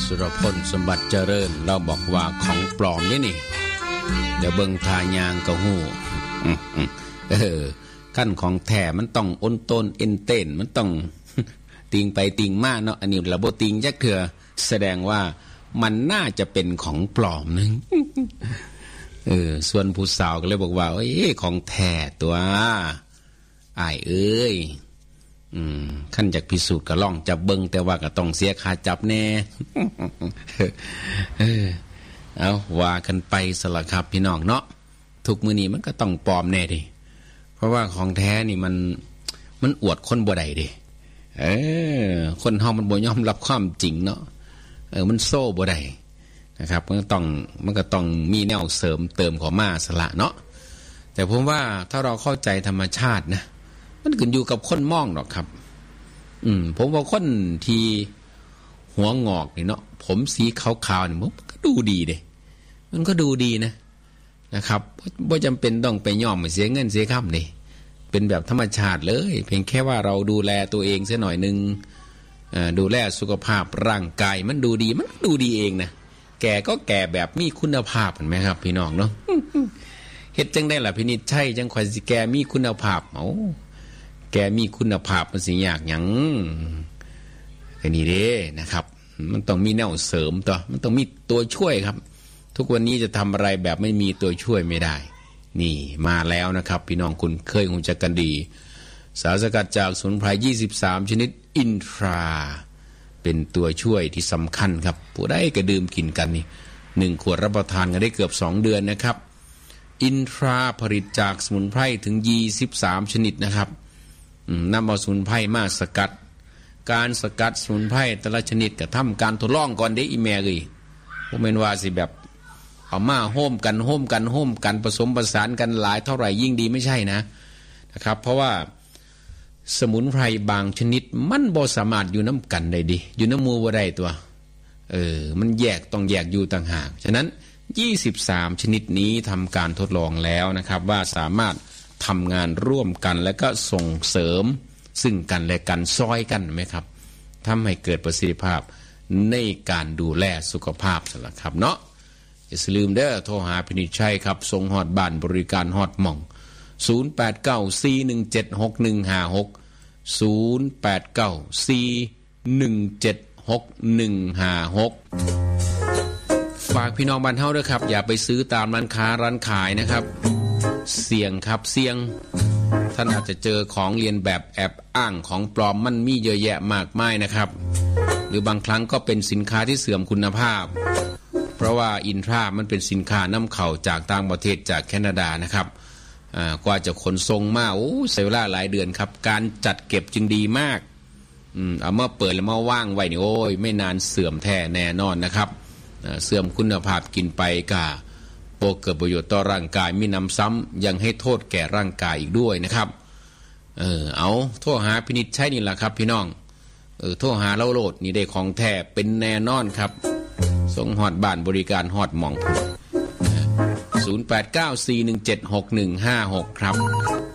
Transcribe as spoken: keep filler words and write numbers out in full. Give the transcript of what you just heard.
สุรพลสมบัติเจริญเราบอกว่าของปลอมนี่นี่เดี๋ยวเบิ่งทายางก็ฮู้เออขั้นของแท้มันต้องอ้นต้นเอ็นเต้นมันต้องติงไปติงมาเนาะอันนี้เราบ่ติงจักเทื่อแสดงว่ามันน่าจะเป็นของปลอมนึงเออส่วนผู้สาวก็เลยบอกว่าเอ้ยของแท้ตัวอ้ายเอ้ยอืมขั้นจากพิสูจน์ก็ล่องจับเบิ่งแต่ว่าก็ต้องเสียค่าจับแน่เออเอาว่ากันไปสละครับพี่น้องเนาะทุกมื้อนี้มันก็ต้องปลอมแน่ดิเพราะว่าของแท้นี่มันมันอวดคนบ่ได้ดิเออคนเฮามันบ่ยอมรับความจริงเนาะเออมันโซ่บ่ได้นะครับมันก็ต้องมันก็ต้องมีแนวเสริมเติมเข้ามาสละเนาะแต่ผมว่าถ้าเราเข้าใจธรรมชาตินะมันขึ้นอยู่กับคนมองหรอกครับอืมผมว่าคนที่หัวงอกนี่เนาะผมสีขาวๆนี่มันก็ดูดีเด้มันก็ดูดีนะนะครับบ่จำเป็นต้องไปย่อมเสียเงินเสียค่ำนี่เป็นแบบธรรมชาติเลยเพียงแค่ว่าเราดูแลตัวเองเสียหน่อยนึงดูแลสุขภาพร่างกายมันดูดีมันดูดีเองนะแก่ก็แก่แบบมีคุณภาพเห็นไหมครับพี่น้องเนาะเฮ็ดจังได้ล่ะพินิจใช่จังค่อยสิแก่มีคุณภาพเอ้าแกมีคุณภาพมันสิยากหยังแค่นี้เด้นะครับมันต้องมีแนวเสริมตัวมันต้องมีตัวช่วยครับทุกวันนี้จะทำอะไรแบบไม่มีตัวช่วยไม่ได้นี่มาแล้วนะครับพี่น้องคุณเคยคงจะกันดีสารสกัดจากสมุนไพรยี่สิบสามชนิดอินทราเป็นตัวช่วยที่สำคัญครับผู้ใดก็ดื่มกินกันนี่หนึ่งขวดรับประทานกันได้เกือบสองเดือนนะครับอินทราผลิตจากสมุนไพรถึงยี่สิบสามชนิดนะครับนำเอาสมุนไพรมาสกัดการสกัดสมุนไพรแต่ละชนิดก็ทำการทดลองก่อนเด้อีแม่เอ้ยบ่แม่นว่าสิแบบเอามาโฮมกันโฮมกันโฮมกันผสมผสานกันหลายเท่าไหร่ยิ่งดีไม่ใช่นะนะครับเพราะว่าสมุนไพรบางชนิดมันบ่สามารถอยู่น้ำกันได้ดิอยู่น้ำมูบ่ได้ตัวเออมันแยกต้องแยกอยู่ต่างหากฉะนั้นยี่สิบสามชนิดนี้ทำการทดลองแล้วนะครับว่าสามารถทำงานร่วมกันและก็ส่งเสริมซึ่งกันและกันซอยกันไหมครับทำให้เกิดประสิทธิภาพในการดูแลสุขภาพสละครับเนาะอย่าลืมเด้อโทรหาพินิจชัยครับส่งฮอดบ้านบริการฮอดหม่องศูนย์ แปด เก้า สี่ หนึ่ง เจ็ด หก หนึ่ง ห้า หก ศูนย์ แปด เก้า สี่ หนึ่ง เจ็ด หก หนึ่ง ห้า หกฝากพี่น้องบ้านเฮาด้วยครับอย่าไปซื้อตามร้านค้าร้านขายนะครับเสี่ยงครับเสี่ยงท่านอาจจะเจอของเลียนแบบแอบอ้างของปลอมมันมีเยอะแยะมากมายนะครับหรือบางครั้งก็เป็นสินค้าที่เสื่อมคุณภาพเพราะว่าอินทรามันเป็นสินค้านำเข้าจากต่างประเทศจากแคนาดานะครับกว่าจะขนส่งมาโอ้ใช้เวลาหลายเดือนครับการจัดเก็บจึงดีมากอืมเอามาเปิดแล้วมาว่างไว้นี่โอ้ยไม่นานเสื่อมแท้แน่นอนนะครับเสื่อมคุณภาพกินไปก็โปรเกิดประโยชน์ต่อร่างกายมีนำซ้ำยังให้โทษแก่ร่างกายอีกด้วยนะครับเออเอาโทรหาพินิจใช่นี่แหละครับพี่น้องเออโทรหาเล่าโลดนี่ได้ของแท้เป็นแน่นอนครับส่งฮอดบ้านบริการฮอดหม่องผู้ศูนย์ แปด เก้า สี่ หนึ่ง เจ็ด หก หนึ่ง ห้า หกครับ